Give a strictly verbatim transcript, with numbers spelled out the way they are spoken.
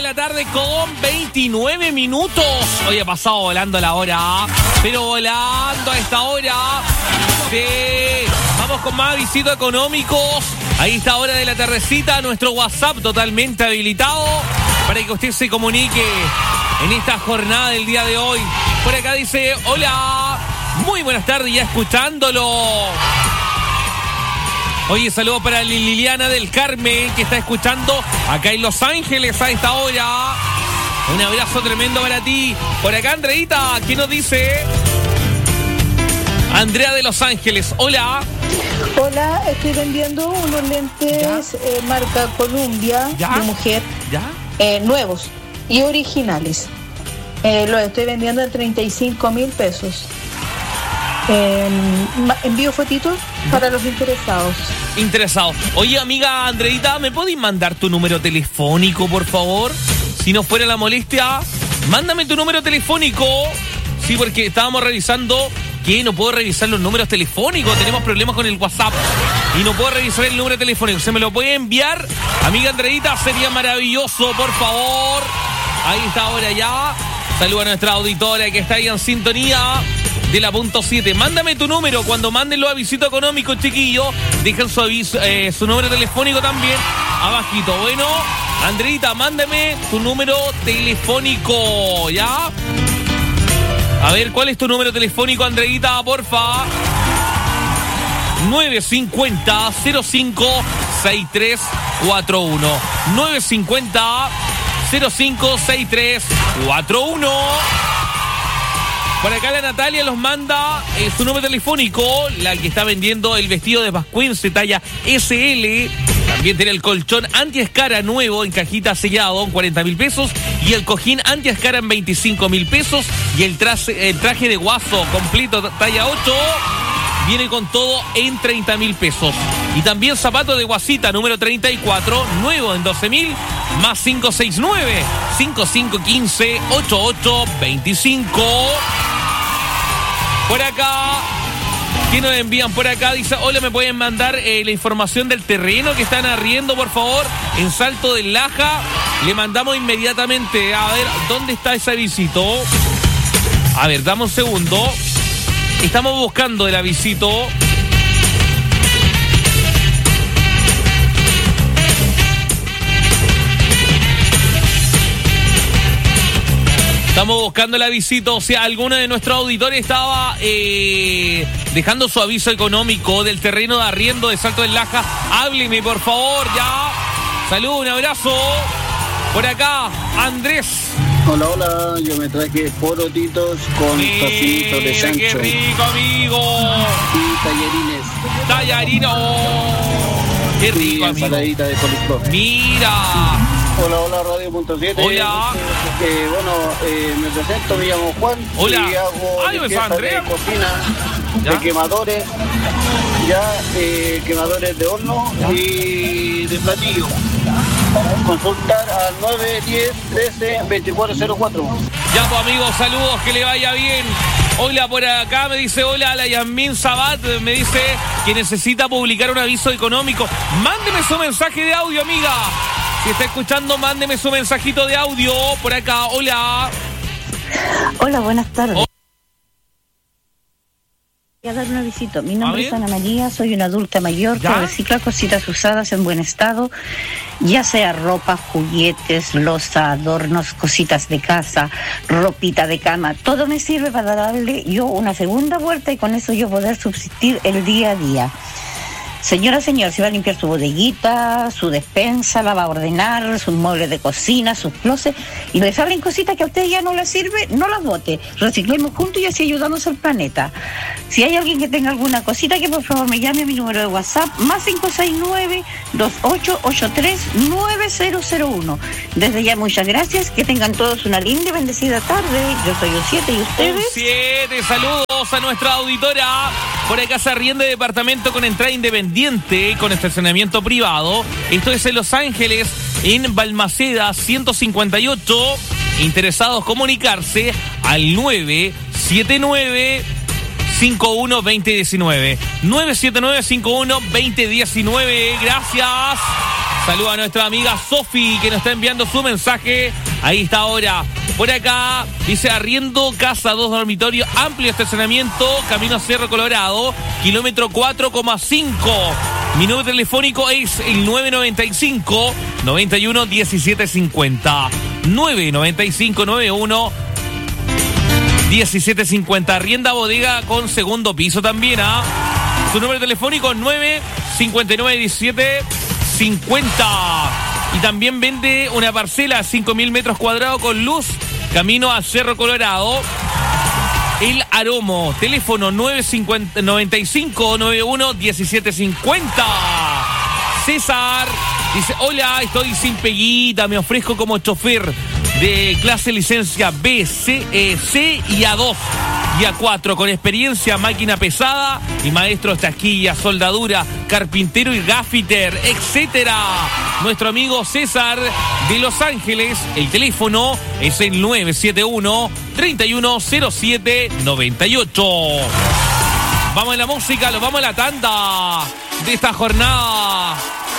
la tarde con veintinueve minutos. Hoy ha pasado volando la hora, pero volando a esta hora. Sí. Vamos con más visitos económicos. Ahí está hora de la tardecita, nuestro WhatsApp totalmente habilitado para que usted se comunique en esta jornada del día de hoy. Por acá dice, hola, muy buenas tardes, ya escuchándolo. Oye, saludo para Liliana del Carmen, que está escuchando acá en Los Ángeles a esta hora. Un abrazo tremendo para ti. Por acá, Andreita, ¿qué nos dice? Andrea de Los Ángeles, hola. Hola, estoy vendiendo unos lentes eh, marca Columbia ¿Ya? de mujer, ¿Ya? eh, nuevos y originales. Eh, los estoy vendiendo en treinta y cinco mil pesos. Eh, envío fotitos para los interesados. Interesados. Oye, amiga Andreita, ¿me podéis mandar tu número telefónico, por favor? Si no fuera la molestia, mándame tu número telefónico. Sí, porque estábamos revisando que no puedo revisar los números telefónicos. Tenemos problemas con el WhatsApp y no puedo revisar el número telefónico. ¿Se me lo puede enviar? Amiga Andreita, sería maravilloso, por favor. Ahí está ahora ya. Saluda a nuestra auditora que está ahí en sintonía de la punto siete. Mándame tu número. Cuando manden los avisitos económicos, chiquillos, dejen su aviso, eh, su número telefónico también abajito. Bueno, Andreita, mándame tu número telefónico, ¿ya? A ver, ¿cuál es tu número telefónico, Andreita, porfa? nueve cinco cero cero cinco seis tres cuatro uno. nueve cinco cero cero cinco seis tres cuatro uno. Por acá la Natalia los manda eh, su número telefónico, la que está vendiendo el vestido de Pascuense talla ese ele. También tiene el colchón anti-escara nuevo en cajita sellado en cuarenta mil pesos y el cojín anti-escara en veinticinco mil pesos y el traje, el traje de guaso completo talla ocho viene con todo en treinta mil pesos. Y también zapato de guasita número treinta y cuatro, nuevo en doce mil, más cinco seis nueve, cinco cinco uno cinco, ocho ocho dos cinco. Por acá, ¿qué nos envían por acá? Dice, hola, ¿me pueden mandar eh, la información del terreno que están arriendo, por favor? En Salto del Laja. Le mandamos inmediatamente. A ver, ¿dónde está ese avisito? A ver, dame un segundo. Estamos buscando el avisito. Estamos buscando el avisito. O sea, alguno de nuestros auditores estaba eh, dejando su aviso económico del terreno de arriendo de Salto del Laja. Hábleme, por favor, ya. Salud, un abrazo. Por acá, Andrés. Hola, hola, yo me traje porotitos con tocinitos de chancho. ¡Qué rico, amigo! Y tallarines. ¡Tallarino! Oh, ¡qué rico, y amigo! ensaladita de coliflor. ¡Mira! Hola, hola, Radio Punto siete. Hola. Eh, bueno, eh, me presento, me llamo Juan. Hola. Y hago Ay, limpieza Andrea. de cocina, ¿Ya? de quemadores, ya, eh, quemadores de horno y de platillo. Consultar al nueve diez trece veinticuatro cero cuatro. Ya, pues, amigos, saludos, que le vaya bien. Hola, por acá me dice, hola, la Yasmín Sabat, me dice que necesita publicar un aviso económico. Mándeme su mensaje de audio, amiga. Si está escuchando, mándeme su mensajito de audio. Por acá, hola. Hola, buenas tardes. Oh. Voy a dar un avisito. Mi nombre A es ver. Ana María, soy una adulta mayor ¿Ya? que recicla cositas usadas en buen estado, ya sea ropa, juguetes, loza, adornos, cositas de casa, ropita de cama. Todo me sirve para darle yo una segunda vuelta y con eso yo poder subsistir el día a día. Señora, señor, si va a limpiar su bodeguita, su despensa, la va a ordenar, sus muebles de cocina, sus closets, y le salen cositas que a usted ya no le sirve, no las bote. Reciclemos juntos y así ayudamos al planeta. Si hay alguien que tenga alguna cosita, que por favor me llame a mi número de WhatsApp, más cinco seis nueve, dos ocho ocho tres, nueve cero cero uno. Desde ya, muchas gracias, que tengan todos una linda y bendecida tarde. Yo soy un siete, ¿y ustedes? Un siete, saludos a nuestra auditora. Por acá se arriende departamento con entrada independiente, con estacionamiento privado. Esto es en Los Ángeles, en Balmaceda ciento cincuenta y ocho. Interesados, comunicarse al nueve siete nueve, cinco uno, dos cero uno nueve. nueve siete nueve, cinco uno, dos cero uno nueve. Gracias. Saluda a nuestra amiga Sofi, que nos está enviando su mensaje. Ahí está ahora. Por acá dice arriendo casa, dos dormitorios, amplio estacionamiento, camino a Cerro Colorado, kilómetro cuatro coma cinco. Mi número telefónico es el nueve noventa y cinco, noventa y uno, diecisiete cincuenta. nueve noventa y cinco, noventa y uno, diecisiete cincuenta. Arrienda bodega con segundo piso también, ¿ah? Su número telefónico nueve cincuenta y nueve, diecisiete cincuenta. Y también vende una parcela, cinco mil metros cuadrados con luz, camino a Cerro Colorado. El Aromo, teléfono nueve noventa y cinco, noventa y uno, diecisiete cincuenta. César dice, hola, estoy sin peguita, me ofrezco como chofer de clase licencia B, C, E, C y A dos y A cuatro, con experiencia, máquina pesada y maestro taquilla, soldadura, carpintero y gaffiter, etcétera. Nuestro amigo César de Los Ángeles, el teléfono es el nueve siete uno, treinta y uno, cero siete, noventa y ocho. Vamos a la música, lo vamos a la tanda de esta jornada.